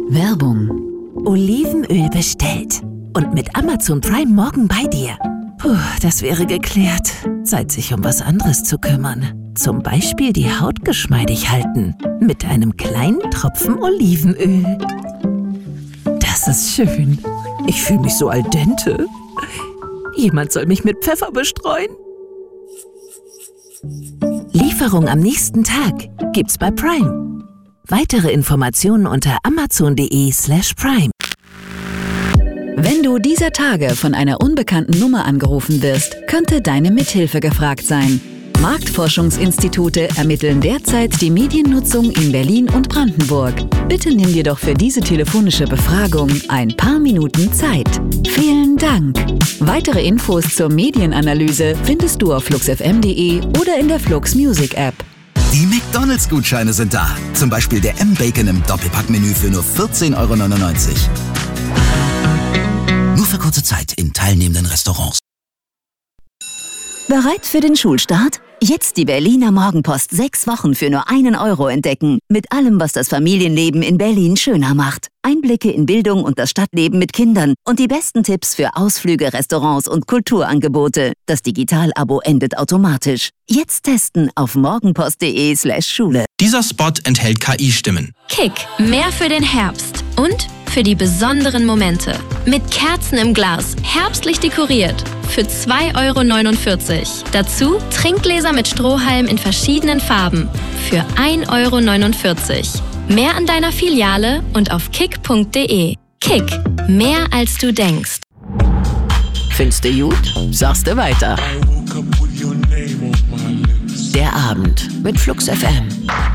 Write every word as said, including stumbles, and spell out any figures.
Werbung. Olivenöl bestellt. Und mit Amazon Prime morgen bei dir. Puh, das wäre geklärt. Zeit, sich um was anderes zu kümmern. Zum Beispiel die Haut geschmeidig halten. Mit einem kleinen Tropfen Olivenöl. Das ist schön. Ich fühle mich so al dente. Jemand soll mich mit Pfeffer bestreuen. Lieferung am nächsten Tag gibt's bei Prime. Weitere Informationen unter amazon.de slash prime. Wenn du dieser Tage von einer unbekannten Nummer angerufen wirst, könnte deine Mithilfe gefragt sein. Marktforschungsinstitute ermitteln derzeit die Mediennutzung in Berlin und Brandenburg. Bitte nimm dir doch für diese telefonische Befragung ein paar Minuten Zeit. Vielen Dank! Weitere Infos zur Medienanalyse findest du auf flux f m punkt de oder in der Flux Music App. Die McDonalds-Gutscheine sind da. Zum Beispiel der M-Bacon im Doppelpackmenü für nur vierzehn Euro neunundneunzig. Nur für kurze Zeit in teilnehmenden Restaurants. Bereit für den Schulstart? Jetzt die Berliner Morgenpost sechs Wochen für nur einen Euro entdecken. Mit allem, was das Familienleben in Berlin schöner macht. Einblicke in Bildung und das Stadtleben mit Kindern und die besten Tipps für Ausflüge, Restaurants und Kulturangebote. Das Digital-Abo endet automatisch. Jetzt testen auf morgenpost.de slash Schule. Dieser Spot enthält K I-Stimmen. Kick, mehr für den Herbst und für die besonderen Momente. Mit Kerzen im Glas, herbstlich dekoriert. Für zwei Euro neunundvierzig. Dazu Trinkgläser mit Strohhalm in verschiedenen Farben. Für ein Euro neunundvierzig. Mehr an deiner Filiale und auf kick punkt de. Kick, mehr als du denkst. Findest du gut? Sagst du weiter. Der Abend mit Flux F M.